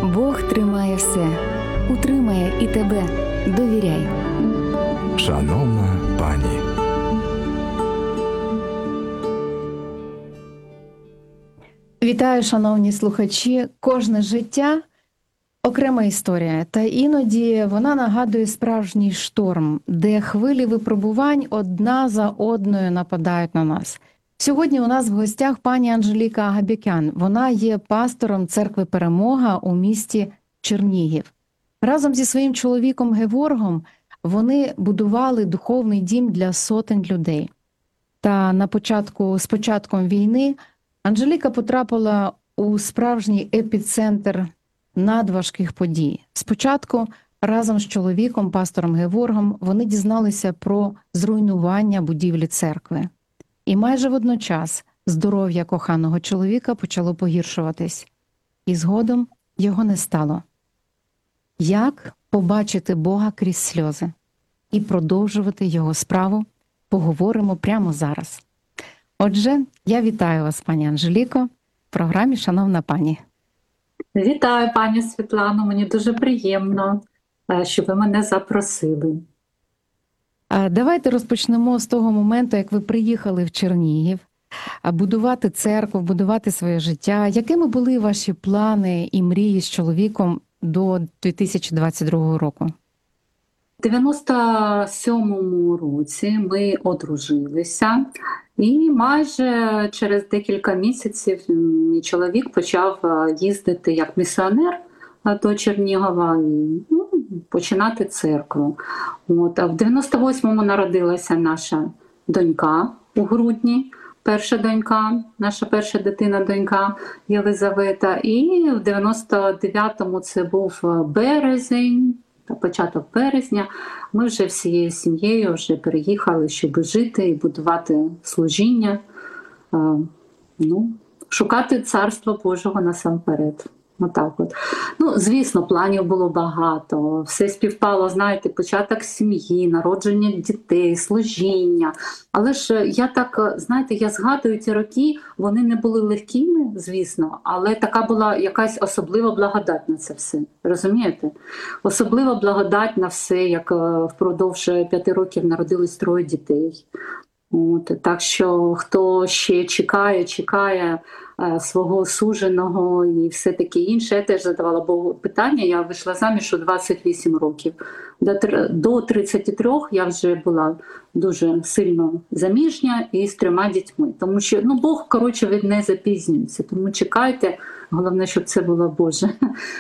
Бог тримає все, утримає і тебе. Довіряй. Шановна пані. Вітаю, шановні слухачі. Кожне життя – окрема історія. Та іноді вона нагадує справжній шторм, де хвилі випробувань одна за одною нападають на нас. Сьогодні у нас в гостях пані Анжеліка Агабекян. Вона є пастором церкви «Перемога» у місті Чернігів. Разом зі своїм чоловіком Геворгом вони будували духовний дім для сотень людей. Та з початком війни Анжеліка потрапила у справжній епіцентр надважких подій. Спочатку разом з чоловіком, пастором Геворгом, вони дізналися про зруйнування будівлі церкви. І майже водночас здоров'я коханого чоловіка почало погіршуватись. І згодом його не стало. Як побачити Бога крізь сльози і продовжувати Його справу, поговоримо прямо зараз. Отже, я вітаю вас, пані Анжеліко, в програмі «Шановна пані». Вітаю, пані Світлано, мені дуже приємно, що ви мене запросили. Давайте розпочнемо з того моменту, як ви приїхали в Чернігів, будувати церкву, будувати своє життя. Якими були ваші плани і мрії з чоловіком до 2022 року? У 97-му році ми одружилися, і майже через декілька місяців мій чоловік почав їздити як місіонер до Чернігова і починати церкву. А в 98-му народилася наша донька у грудні, перша донька, наша перша дитина-донька Єлизавета. І в 99-му це був березень, початок березня, ми вже всією сім'єю вже переїхали, щоб жити і будувати служіння, шукати Царства Божого насамперед. Отак от. Звісно, планів було багато, все співпало, знаєте, початок сім'ї, народження дітей, служіння. Але ж я згадую ці роки, вони не були легкими, звісно, але така була якась особлива благодать на це все, розумієте? Особлива благодать на все, як впродовж 5 років народились 3 дітей. Так що хто ще чекає свого суженого і все таке інше. Я теж задавала Богу питання, я вийшла заміж у 28 років. До 33 я вже була дуже сильно заміжня і з 3 дітьми. Тому що Бог, він не запізнюється, тому чекайте, головне, щоб це було Боже.